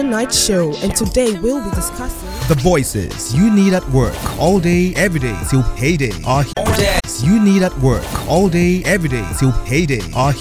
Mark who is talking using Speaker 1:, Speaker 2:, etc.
Speaker 1: Night Show, and today we'll be discussing
Speaker 2: the voices you need at work all day, every day till payday are you need at work all day, every day till payday are